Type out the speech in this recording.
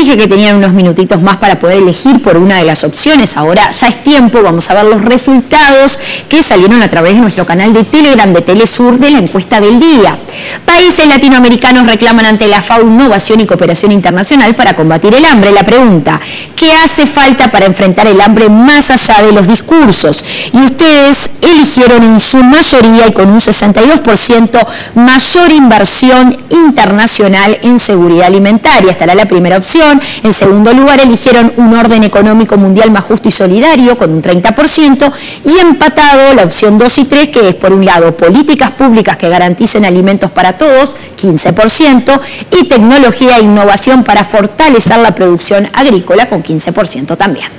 dije que tenían unos minutitos más para poder elegir por una de las opciones. Ahora ya es tiempo, vamos a ver los resultados que salieron a través de nuestro canal de Telegram de Telesur de la encuesta del día. Países latinoamericanos reclaman ante la FAO innovación y cooperación internacional para combatir el hambre. La pregunta, ¿qué hace falta para enfrentar el hambre más allá de los discursos? Y ustedes eligieron en su mayoría y con un 62% mayor inversión internacional en seguridad alimentaria. Estará la primera opción. En segundo lugar, eligieron un orden económico mundial más justo y solidario con un 30%, y empatado la opción 2 y 3, que es por un lado políticas públicas que garanticen alimentos para todos, 15%, y tecnología e innovación para fortalecer la producción agrícola con 15% también.